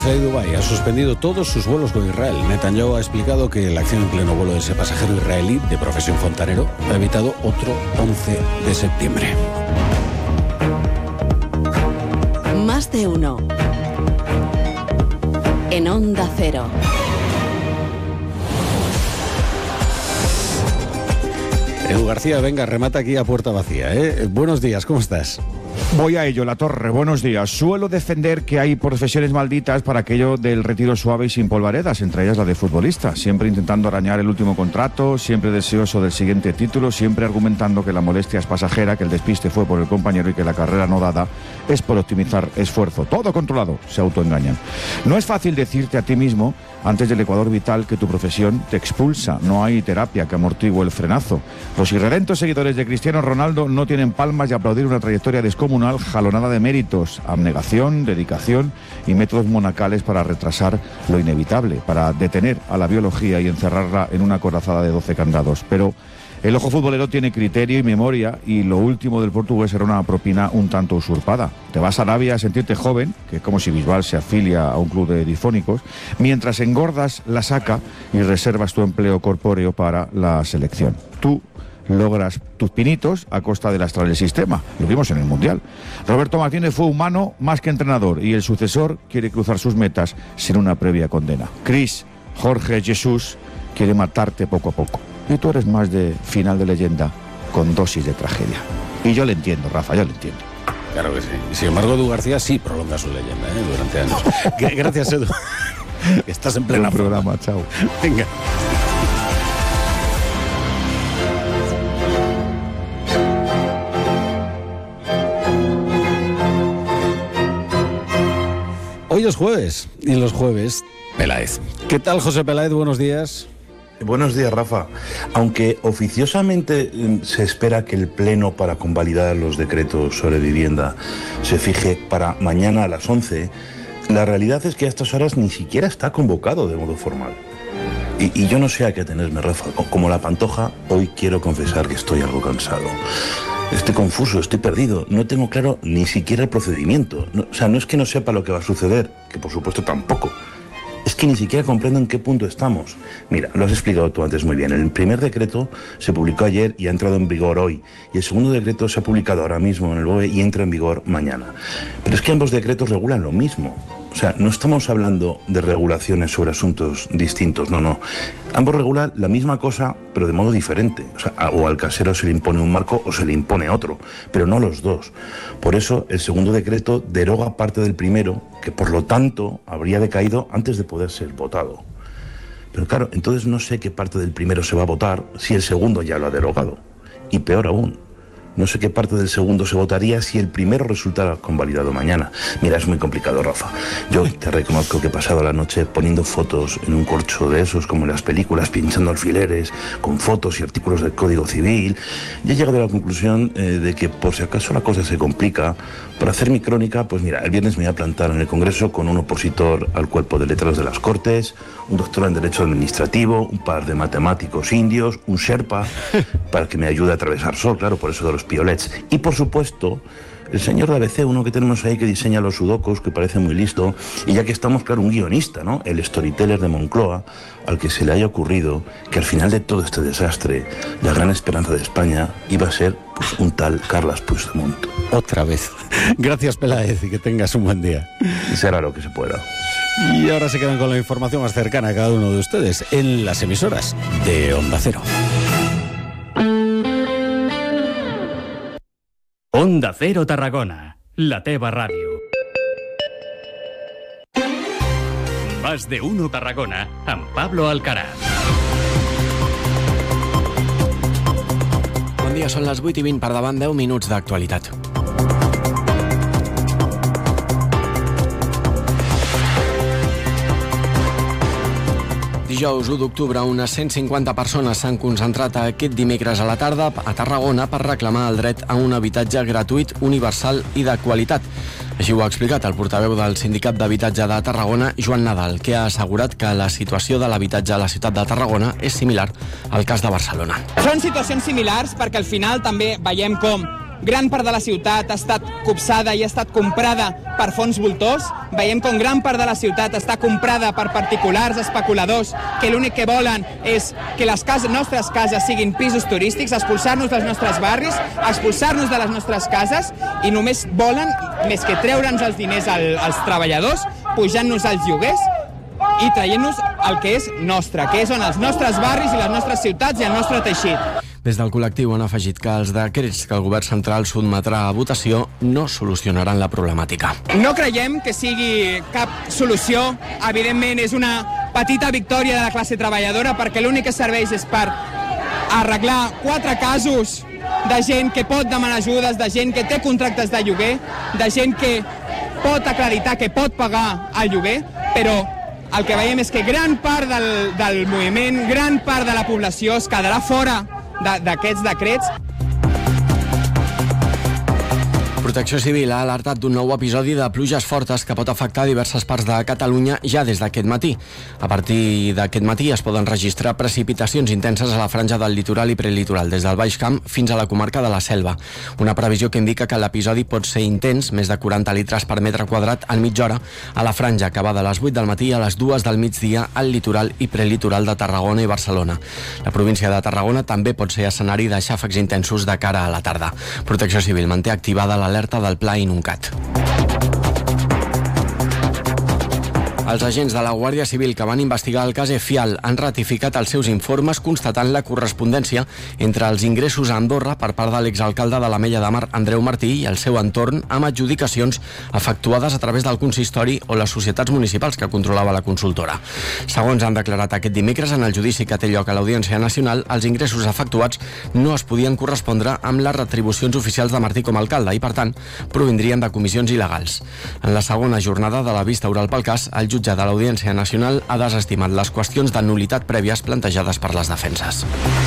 de Dubái ha suspendido todos sus vuelos con Israel. Netanyahu ha explicado que la acción en pleno vuelo de ese pasajero israelí de profesión fontanero ha evitado otro 11 de septiembre. Más de uno. En Onda Cero. Edu García, venga, remata aquí a puerta vacía, ¿eh? Buenos días, ¿cómo estás? Voy a ello, La Torre, buenos días. Suelo defender que hay profesiones malditas para aquello del retiro suave y sin polvaredas, entre ellas la de futbolista, siempre intentando arañar el último contrato, siempre deseoso del siguiente título, siempre argumentando que la molestia es pasajera, que el despiste fue por el compañero y que la carrera no dada es por optimizar esfuerzo. Todo controlado, se autoengañan. No es fácil decirte a ti mismo, antes del ecuador vital, que tu profesión te expulsa. No hay terapia que amortigue el frenazo. Los irredentos seguidores de Cristiano Ronaldo no tienen palmas de aplaudir una trayectoria descomunal jalonada de méritos, abnegación, dedicación y métodos monacales para retrasar lo inevitable, para detener a la biología y encerrarla en una corazada de 12 candados. Pero el ojo futbolero tiene criterio y memoria, y lo último del portugués era una propina un tanto usurpada. Te vas a Arabia a sentirte joven, que es como si Bisbal se afilia a un club de difónicos, mientras engordas la saca y reservas tu empleo corpóreo para la selección. Tú logras tus pinitos a costa de lastrar el sistema. Lo vimos en el Mundial. Roberto Martínez fue humano más que entrenador, y el sucesor quiere cruzar sus metas sin una previa condena. Cris, Jorge Jesús quiere matarte poco a poco. Y tú eres más de final de leyenda con dosis de tragedia. Y yo le entiendo, Rafa, yo le entiendo. Claro que sí. Sin embargo, Edu García sí prolonga su leyenda, durante años. Gracias, Edu. Estás en plena programa, chao. Venga. Hoy es jueves, y los jueves, Peláez. ¿Qué tal, José Peláez? Buenos días. Buenos días, Rafa. Aunque oficiosamente se espera que el pleno para convalidar los decretos sobre vivienda se fije para mañana a las 11, la realidad es que a estas horas ni siquiera está convocado de modo formal. Y yo no sé a qué atenerme, Rafa. Como la Pantoja, hoy quiero confesar que estoy algo cansado. Estoy confuso, estoy perdido, no tengo claro ni siquiera el procedimiento. No es que no sepa lo que va a suceder, que por supuesto tampoco. Es que ni siquiera comprendo en qué punto estamos. Mira, lo has explicado tú antes muy bien. El primer decreto se publicó ayer y ha entrado en vigor hoy. Y el segundo decreto se ha publicado ahora mismo en el BOE y entra en vigor mañana. Pero es que ambos decretos regulan lo mismo. O sea, no estamos hablando de regulaciones sobre asuntos distintos, no. Ambos regulan la misma cosa, pero de modo diferente. O sea, o al casero se le impone un marco o se le impone otro, pero no los dos. Por eso, el segundo decreto deroga parte del primero, que por lo tanto habría decaído antes de poder ser votado. Pero claro, entonces no sé qué parte del primero se va a votar si el segundo ya lo ha derogado. Y peor aún, no sé qué parte del segundo se votaría si el primero resultara convalidado mañana. Mira, es muy complicado, Rafa. Yo te reconozco que he pasado la noche poniendo fotos en un corcho de esos, como en las películas, pinchando alfileres, con fotos y artículos del Código Civil. Y he llegado a la conclusión de que, por si acaso la cosa se complica, para hacer mi crónica, pues mira, el viernes me voy a plantar en el Congreso con un opositor al cuerpo de letras de las Cortes, un doctor en Derecho Administrativo, un par de matemáticos indios, un Sherpa, para que me ayude a atravesar sol, claro, por eso de los piolets. Y por supuesto, el señor de ABC, uno que tenemos ahí que diseña los sudokus, que parece muy listo, y ya que estamos, claro, un guionista, ¿no? El storyteller de Moncloa, al que se le haya ocurrido que al final de todo este desastre, la gran esperanza de España iba a ser, pues, un tal Carles Puigdemont. Otra vez. Gracias, Peláez, y que tengas un buen día. Será lo que se pueda. Y ahora se quedan con la información más cercana a cada uno de ustedes en las emisoras de Onda Cero. Onda Cero Tarragona, la teva ràdio. Más de uno Tarragona, amb Pablo Alcaraz. Bon dia, són les 8:20, per davant 10 minuts d'actualitat. Dijous 1 d'octubre, unes 150 persones s'han concentrat aquest dimecres a la tarda a Tarragona per reclamar el dret a un habitatge gratuït, universal i de qualitat. Així ho ha explicat el portaveu del Sindicat d'Habitatge de Tarragona, Joan Nadal, que ha assegurat que la situació de l'habitatge a la ciutat de Tarragona és similar al cas de Barcelona. Són situacions similars perquè al final també veiem com gran part de la ciutat ha estat copsada i ha estat comprada per fons voltors. Veiem com gran part de la ciutat està comprada per particulars especuladors que l'únic que volen és que les nostres cases siguin pisos turístics, expulsar-nos dels nostres barris, expulsar-nos de les nostres cases, i només volen, més que treure'ns els diners als treballadors, pujant-nos els lloguers i traient-nos el que és nostre, que són els nostres barris i les nostres ciutats i el nostre teixit. Des del col·lectiu han afegit que els decrets que el govern central sotmetrà a votació no solucionaran la problemàtica. No creiem que sigui cap solució. Evidentment, és una petita victòria de la classe treballadora, perquè l'únic que serveix és per arreglar 4 casos de gent que pot demanar ajudes, de gent que té contractes de lloguer, de gent que pot acreditar que pot pagar el lloguer, però el que veiem és que gran part del moviment, gran part de la població es quedarà fora d'aquests decrets. Protecció Civil ha alertat d'un nou episodi de pluges fortes que pot afectar diverses parts de Catalunya ja des d'aquest matí. A partir d'aquest matí es poden registrar precipitacions intenses a la franja del litoral i prelitoral, des del Baix Camp fins a la comarca de la Selva. Una previsió que indica que l'episodi pot ser intens, més de 40 litres per metre quadrat en mitja hora, a la franja que va de les 8 del matí a les 2 del migdia al litoral i prelitoral de Tarragona i Barcelona. La província de Tarragona també pot ser escenari de xàfecs intensos de cara a la tarda. Protecció Civil manté activada l'alerta del Pla Inuncat. Els agents de la Guàrdia Civil que van investigar el cas EFIAL han ratificat els seus informes constatant la correspondència entre els ingressos a Andorra per part de l'exalcalde de l'Ametlla de Mar, Andreu Martí, i el seu entorn amb adjudicacions efectuades a través del consistori o les societats municipals que controlava la consultora. Segons han declarat aquest dimecres en el judici que té lloc a l'Audiència Nacional, els ingressos efectuats no es podien correspondre amb les retribucions oficials de Martí com a alcalde i, per tant, provindrien de comissions il·legals. En la segona jornada de la vista oral pel cas, el jutge de l'Audiència Nacional ha desestimat les qüestions de nul·litat prèvies plantejades per les defenses.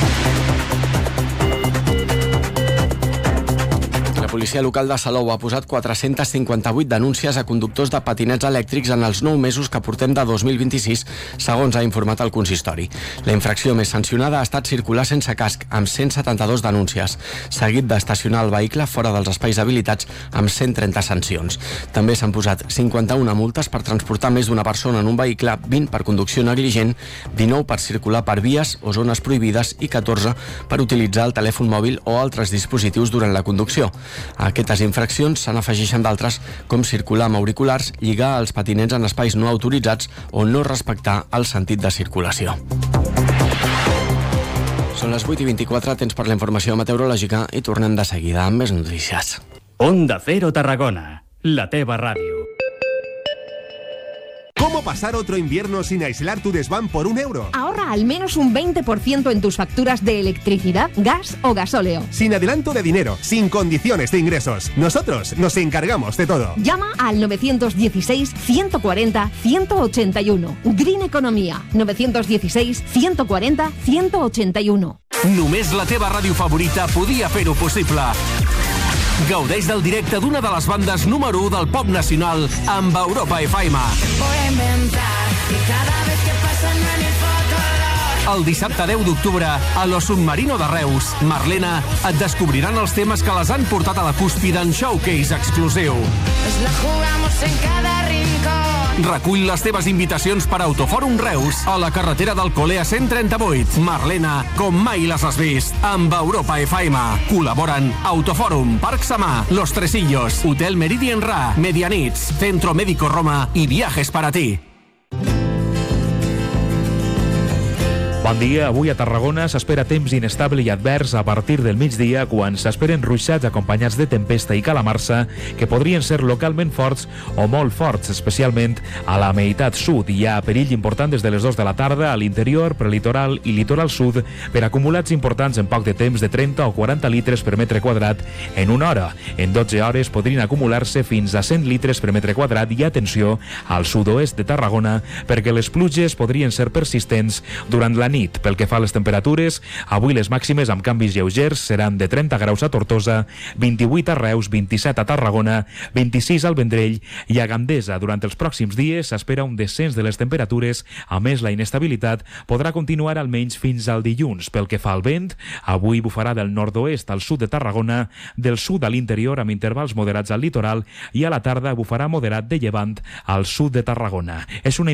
La policia local de Salou ha posat 458 denúncies a conductors de patinets elèctrics en els 9 mesos que portem de 2026, segons ha informat el consistori. La infracció més sancionada ha estat circular sense casc, amb 172 denúncies, seguit d'estacionar el vehicle fora dels espais habilitats, amb 130 sancions. També s'han posat 51 multes per transportar més d'una persona en un vehicle, 20 per conducció negligent, 19 per circular per vies o zones prohibides i 14 per utilitzar el telèfon mòbil o altres dispositius durant la conducció. A aquestes infraccions se n'afegeixen d'altres, com circular amb auriculars, lligar els patinets en espais no autoritzats o no respectar el sentit de circulació. Són les 8:24, temps per la informació meteorològica i tornem de seguida amb més notícies. Onda Cero Tarragona, la teva ràdio. ¿Cómo pasar otro invierno sin aislar tu desván por €1? Ahorra al menos un 20% en tus facturas de electricidad, gas o gasóleo. Sin adelanto de dinero, sin condiciones de ingresos. Nosotros nos encargamos de todo. Llama al 916-140-181. Green Economia. 916-140-181. Només la teva ràdio favorita podia fer-ho possible. Gaudeix del directe d'una de les bandes número 1 del pop nacional amb Europa FM. El dissabte 10 d'octubre, a Lo Submarino de Reus, Marlena, et descobriran els temes que les han portat a la cúspide en showcase exclusiu. Recull les teves invitacions per Autofòrum Reus a la carretera d'Alcolea 138. Marlena, com mai les has vist, amb Europa FM. Col·laboren Autofòrum, Parc Samà, Los Tresillos, Hotel Meridian Ra, Medianits, Centro Médico Roma i Viajes para ti. Bon dia. Avui a Tarragona s'espera temps inestable i advers a partir del migdia, quan s'esperen ruixats acompanyats de tempesta i calamarsa que podrien ser localment forts o molt forts, especialment a la meitat sud. Hi ha perill important des de les 2 de la tarda a l'interior, prelitoral i litoral sud per acumulats importants en poc de temps de 30 o 40 litres per metre quadrat en una hora. En 12 hores podrien acumular-se fins a 100 litres per metre quadrat i atenció al sud-oest de Tarragona perquè les pluges podrien ser persistents durant la nit nit. Pel que fa a les temperatures, avui les màximes amb canvis lleugers seran de 30 graus a Tortosa, 28 a Reus, 27 a Tarragona, 26 al Vendrell i a Gandesa. Durant els pròxims dies s'espera un descens de les temperatures. A més, la inestabilitat podrà continuar almenys fins al dilluns. Pel que fa al vent, avui bufarà del nord-oest al sud de Tarragona, del sud a l'interior amb intervals moderats al litoral i a la tarda bufarà moderat de llevant al sud de Tarragona. És una